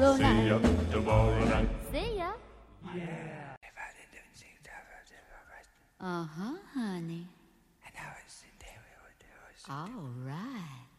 See ya tomorrow night. See ya. Uh-huh, honey. All right.